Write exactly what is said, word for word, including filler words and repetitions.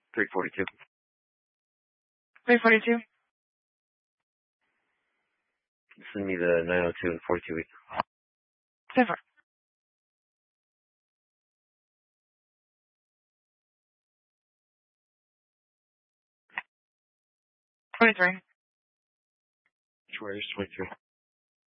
three forty-two. three forty-two. Send me the nine oh two and forty-two week. Super. twenty-three. Where's twenty-three?